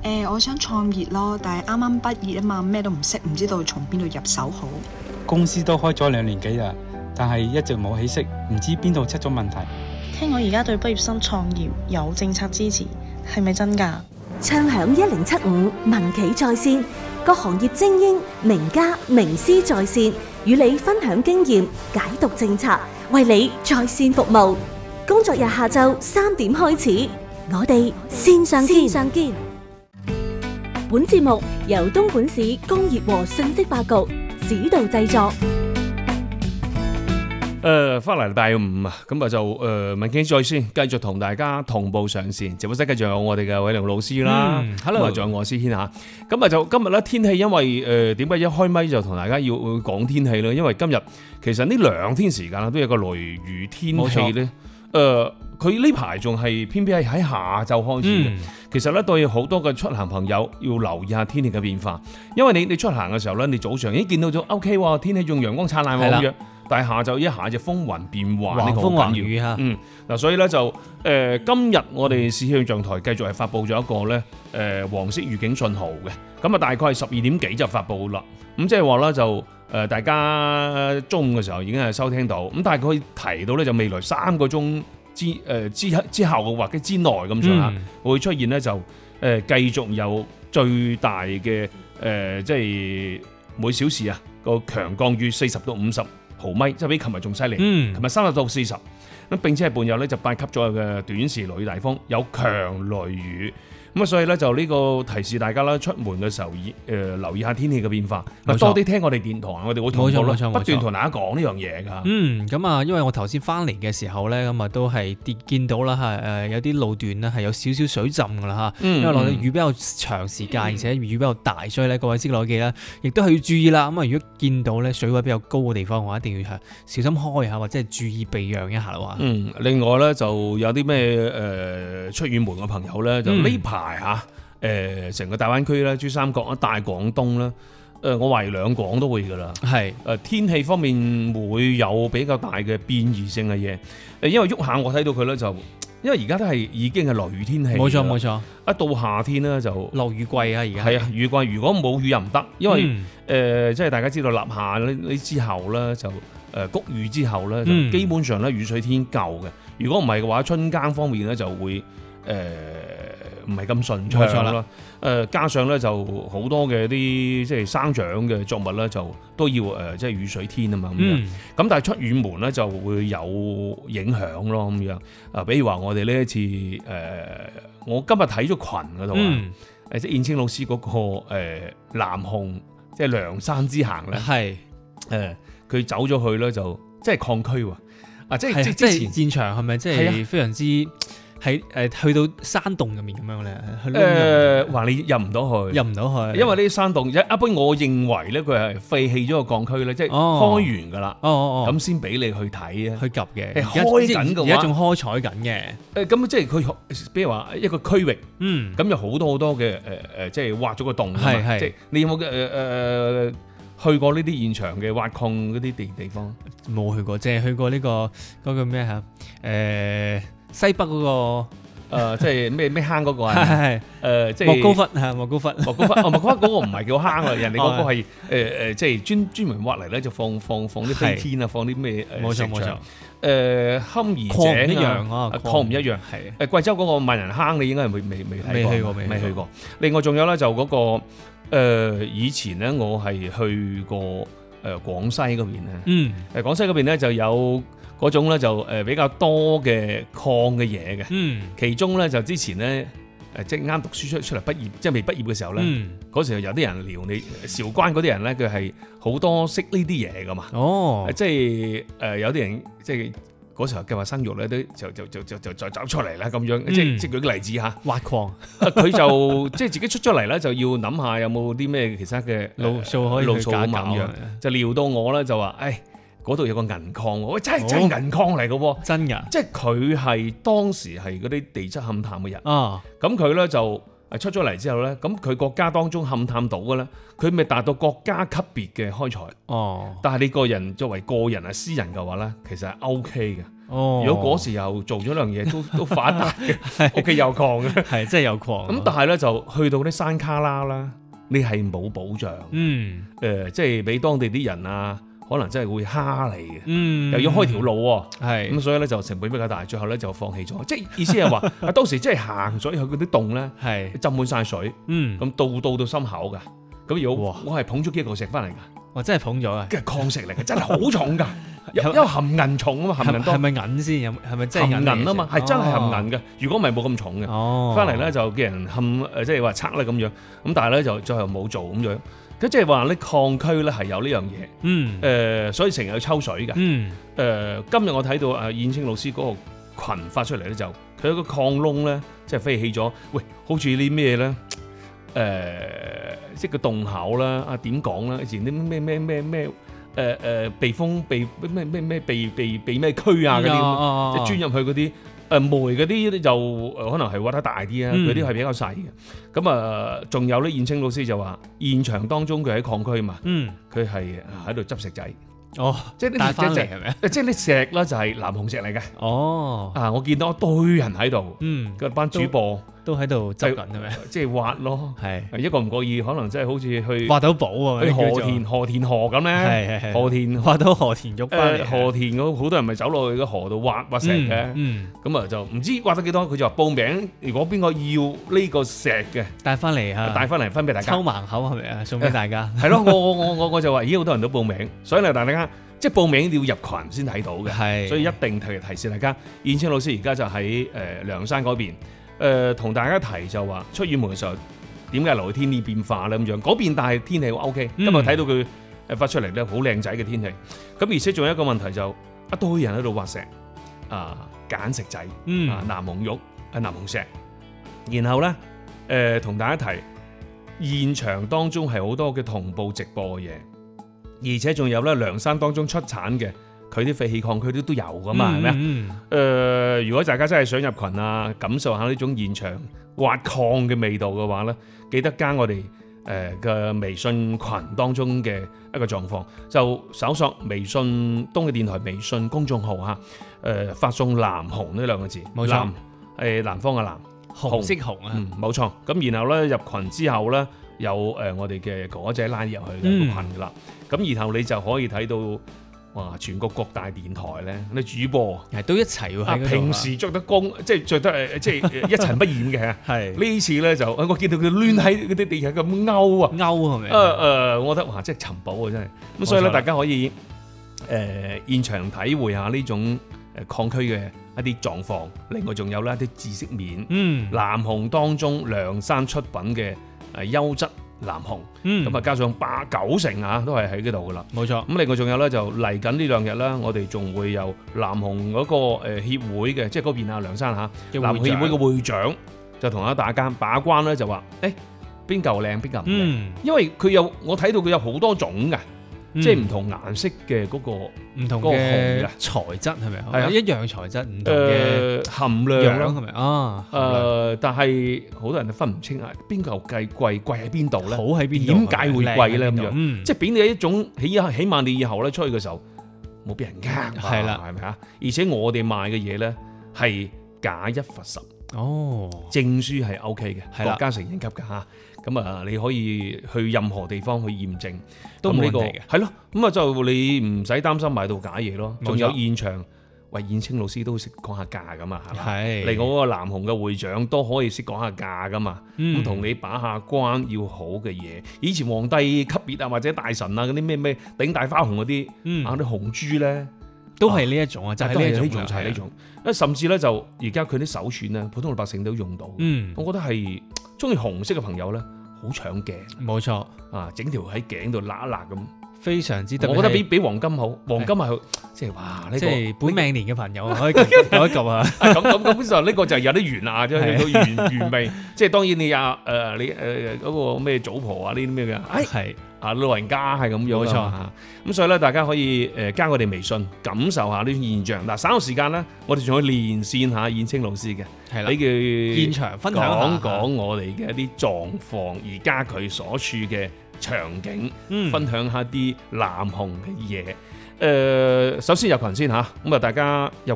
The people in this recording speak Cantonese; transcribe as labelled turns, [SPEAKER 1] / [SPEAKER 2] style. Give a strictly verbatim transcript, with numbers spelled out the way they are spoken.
[SPEAKER 1] 誒、我想創業咯，但係啱啱畢業啊嘛，咩都唔識，唔知道從邊度入手好。
[SPEAKER 2] 公司都開咗兩年幾啦，但係一直冇起色，唔知邊度出咗問題。
[SPEAKER 3] 聽講而家對畢業生創業有政策支持，係咪真㗎？
[SPEAKER 4] 暢享一零七五民企在線，各行業精英、名家、名師在線，與你分享經驗，解讀政策，為你在線服務。工作日下晝三點開始，我哋線上見。線上見。本節目由東莞市工業和信息化局指導製作。
[SPEAKER 5] 誒，翻嚟禮拜五啊，咁啊就誒民企在線，繼續同大家同步上線。直播室繼續有我哋嘅偉良老師啦，
[SPEAKER 6] 嗯，hello，
[SPEAKER 5] 仲有我思軒嚇。咁啊就今日咧天氣，因為誒點解一開咪就同大家要講天氣咧？因為今日其實呢兩天時間都有個雷雨天氣咧。誒，佢呢排仲係偏偏係喺下晝開始嘅。嗯，其實咧對好多嘅出行朋友要留意下天氣嘅變化，因為你你出行嘅時候咧，你早上已經見到咗 O K 喎，天氣仲陽光燦爛咁樣。但係下晝一下就風雲變幻，呢個好緊要。橫風橫雨嚇。嗯，嗱，所以咧就誒、呃、今日我哋市氣象台繼續係發布咗一個咧誒、呃、黃色預警信號嘅，咁啊大概係十二點幾就發布啦。咁即係話咧就誒、呃、大家中午嘅時候已經係收聽到，咁但係佢提到咧就未來三個鐘之誒、呃、之之後或者之內咁上下會出現咧就誒、呃、繼續有最大嘅誒、呃、即係每小時啊個強降雨四十到五十毫米，即係比琴日仲犀利。琴日三十到四十，咁並且係伴有咧就八級左右嘅短時雷雨大風，有強雷雨。咁啊，所以咧就呢個提示大家啦，出門嘅時候誒、呃、留意下天氣嘅變化，多啲聽我哋電台，我哋會同步咯，不斷同大家講呢樣嘢㗎。
[SPEAKER 6] 嗯，咁啊，因為我頭先翻嚟嘅時候咧，咁啊都係跌見到啦嚇，誒有啲路段咧係有少少水浸㗎啦嚇，因為落雨比較長時間，而且雨比較大，所以咧各位識攞記啦，亦都係要注意啦。咁啊，如果見到咧水位比較高嘅地方，我一定要係小心開下，或者係注意避讓一下啦。
[SPEAKER 5] 嗯，另外咧就有啲咩誒出遠門嘅朋友咧，就呢排。排嚇，誒成個大灣區咧，珠三角啊、大廣東啦，誒我懷疑兩廣都會㗎啦。係誒天氣方面會有比較大嘅變異性嘅嘢，誒因為喐下我睇到佢咧就，因為而家都係已經係落雨天氣。冇錯冇錯，一到夏天咧就落雨季啊，而家係啊雨季，如果冇雨又唔得，因為誒、嗯呃、即係大家知道立夏呢呢之後咧就誒谷雨之後咧，就基本上咧雨水天夠嘅。如果唔係嘅話，春耕方面咧就會誒。呃唔係咁順暢啦，誒加上咧就好多嘅啲即係生長嘅作物咧就都要誒即係雨水天啊嘛咁樣，咁、嗯、但係出遠門咧就會有影響咯咁樣，啊比如話我哋呢一次誒、呃，我今日睇咗群嗰度啊，誒即係燕青老師嗰、那個誒、呃、南紅即係梁山之行咧，係誒佢走咗去咧就即係抗區喎，啊即係即係之前戰場係咪即係非常之？喺誒去到山洞入面咁樣咧，誒話你入唔到去，入唔到去，因為呢啲山洞一一般，我認為咧佢係廢棄咗個鋼區咧，即係開完噶啦，哦哦咁先俾你去睇啊，去及嘅，係開緊嘅話，而家仲開採緊嘅，誒咁即係佢，比如話一個區域，嗯，咁有好多好多嘅誒誒，即係挖咗個洞，係係，即係你有冇嘅誒誒去過呢啲現場嘅挖礦嗰啲地地方？冇去過，淨係去過呢個嗰個咩嚇誒。西北嗰、那個誒、呃，即係咩咩坑嗰個啊？係係誒，即係莫高窟係莫高窟，莫高窟哦，莫高窟嗰個唔係叫坑啊，人哋嗰個係誒誒，即係專專門挖嚟咧，就放放放啲飛天啊，放啲咩誒？冇錯冇錯。誒，堪夷井一樣啊，礦唔一樣係。誒，貴州嗰個萬人坑，你應該係未未未睇過，未去過，未去過。另外仲有咧，就嗰、那個誒、呃，以前咧，我係去過誒廣西嗰邊咧。嗯。誒，廣西嗰邊咧就有。嗰種咧就誒比較多嘅礦嘅嘢嘅，嗯，其中咧就之前咧誒即係啱讀書出出嚟畢業，即係未畢業嘅時候咧，嗰、嗯、時候有啲人撩你韶關嗰啲人咧，佢係好多識呢啲嘢噶嘛，哦，即係誒有啲人即係嗰時候計劃生育咧，都就就就就就就走出嚟啦咁樣，嗯、即係即係舉個例子嚇，挖礦，佢就即係自己出咗嚟咧，就要諗下有冇啲咩其他嘅路數可以去揀咁樣，就撩到我咧就話誒。嗰度有個銀礦喎，喂真係真係銀礦嚟嘅喎，真㗎，即係佢係當時係嗰啲地質勘探嘅人啊，咁佢咧就出咗嚟之後咧，咁佢國家當中勘探到嘅咧，佢咪達到國家級別嘅開採。哦，但係你個人作為個人啊私人嘅話咧，其實係 O K 嘅。哦，如果嗰時候做咗兩樣嘢都都發達嘅，屋企有礦嘅，
[SPEAKER 6] 係真係有礦。
[SPEAKER 5] 咁但係咧就去到啲山卡拉啦，你係冇保障。嗯，誒、呃，即係俾當地啲人啊。可能真係會蝦你嘅，嗯、又要開條路喎，係咁、嗯、所以咧就成本比較大，最後咧就放棄咗。即係意思係話，啊當時真係行咗去嗰啲洞咧，係浸滿晒水，嗯，咁到到到心口㗎。咁如果我係捧咗幾個石翻嚟㗎，我真係捧咗啊！跟住礦石嚟嘅，真係好重㗎，因為含銀重啊嘛，含銀多。係咪銀先？有係咪真係含銀啊嘛？係真係含銀嘅。如果唔係冇咁重嘅，哦，翻嚟咧就叫人冚誒，即係話測咧咁樣。咁但係咧就最後冇做咁樣。咁即係話咧，礦區咧係有呢樣嘢，嗯，誒、呃，所以成日要抽水嘅，嗯，誒、呃，今日我睇到阿燕青老師嗰個群發出嚟咧，就佢有個礦窿咧，即係飛起咗，喂，好似啲咩咧，誒、呃，即係個洞口啦，啊，點講啦，以前啲咩咩咩咩，誒誒，避風避咩咩咩避避避咩區啊嗰啲，即係鑽入去嗰啲。誒煤嗰啲就誒可能係挖得大啲啊，嗰啲係比較細嘅。咁啊，仲有咧，燕青老師就話現場當中佢喺礦區嘛，嗯，佢係喺度執石仔。哦，即係帶翻嚟係咪？即係啲石啦，就係藍紅石嚟嘅。哦，啊，我見到一堆人喺度，嗯，嗰班主播都喺度執緊係咪？即係挖咯，係一個唔覺意，可能真係好似去挖到寶啊！去河田河田河咁咧，係係係河田挖到河田玉翻嚟。河田嗰好多人咪走落去個河度挖挖石嘅，嗯，咁啊就唔知挖得幾多，佢就話報名，如果邊個要呢個石嘅，帶翻嚟嚇，帶翻嚟分俾大家。抽盲口係咪啊？送俾大家。係咯，我我我我我就話，咦，好多人都報名，所以咧大家。即係報名要入群先睇到嘅，所以一定提提示大家。燕青老師而家就喺誒涼山嗰邊，誒同大家提就話出遠門嘅時候點解留意天氣變化咧咁樣？嗰邊但係天氣 O K，今日睇到佢誒發出嚟咧好靚仔嘅天氣。咁而且仲有一個問題就一堆人喺度挖石啊，揀石仔啊，南紅玉啊，南紅石。然後咧誒同大家提現場當中係好多嘅同步直播嘅嘢。而且仲有咧，涼山當中出產嘅佢啲廢棄礦區都都有噶嘛，係咪啊？誒，如果大家真係想入群啊，感受下呢種現場挖礦嘅味道嘅話咧，記得加我哋誒嘅微信群當中嘅一個狀況，就搜索微信東嘅電台微信公眾號嚇，誒、呃、發送南紅呢兩個字，冇錯，係南方嘅南，紅色紅啊，冇、嗯、錯。咁然後咧入群之後咧。有誒、呃、我哋嘅哥哥仔拉入去嘅個群㗎啦，咁、嗯、然後你就可以睇到哇全國各大電台咧啲主播係都一齊喎、啊，平時着得光即係着得誒即係一塵不染嘅，係呢次咧就我見到佢攣喺嗰啲地下咁勾啊勾係咪？誒誒、呃，我覺得哇即係尋寶啊真係，咁所以咧大家可以誒、呃、現場體會下呢種誒礦區嘅一啲狀況，另外仲有咧一啲知識面，嗯，南紅當中涼山出品嘅。誒優質南紅，咁啊、嗯、加上八九成啊，都係喺嗰度噶啦，冇錯。咁另外仲有咧，就嚟緊呢兩日啦，我哋仲會有南紅嗰個誒協會嘅，即係嗰邊啊涼山嚇，南紅協會嘅會長就同我打間把關咧，就話誒邊嚿靚邊嚿唔靚，嗯、因為佢有我睇到佢有好多種㗎。嗯、即係唔同顏色嘅嗰、嗰個唔同嘅材質係咪啊？係啊，一樣材質唔同嘅含量係咪啊？誒、呃，但係好多人都分唔清啊，邊嚿計貴，貴喺邊度咧？好喺邊度？點解會貴咧？咁樣，嗯、即係俾你一種起起碼你以後咧出去嘅時候冇俾人呃，係啦，係咪啊？而且我哋賣嘅嘢咧係假一罰十。哦，證書係 O K 嘅，國家承認級㗎嚇。咁啊，你可以去任何地方去驗證，都冇問題嘅。係咯，咁啊就你唔使擔心買到假嘢咯。仲有現場，喂，燕青老師都識講下價㗎嘛，係嘛？係。另外嗰個南紅嘅會長都可以識講下價㗎嘛。咁同、嗯、你把下關要好嘅嘢。以前皇帝級別啊，或者大臣啊嗰啲咩咩頂大花紅嗰啲，嗯、啊啲紅珠咧。都係呢一種啊，就係呢一種，就係呢種。啊，甚至咧就而家佢啲手串咧，普通老百姓都用到。嗯，我覺得係中意紅色嘅朋友咧，好搶鏡。冇錯啊，整條喺頸度揦一揦咁，非常之特別。我覺得比比黃金好，黃金係即係哇呢個即係本命年嘅朋友可以有一嚿啊。咁咁咁就呢個就有啲緣啊，即係到緣緣味。即係當然你啊誒你誒嗰個咩祖婆啊呢啲咩嘅，係。 啊，老人家係咁樣
[SPEAKER 6] 冇錯
[SPEAKER 5] 啊。咁所以咧，大家可以誒加我哋微信，感受下呢種現象。嗱，稍後時間咧，我哋仲可以連線下燕青老師嘅，
[SPEAKER 6] 係啦，
[SPEAKER 5] 俾佢
[SPEAKER 6] 現場分享
[SPEAKER 5] 講講我哋嘅一啲狀況，而家佢所處嘅場景，
[SPEAKER 6] 嗯、
[SPEAKER 5] 分享下啲南紅嘅嘢。誒、呃，首先入群先嚇，咁啊大家入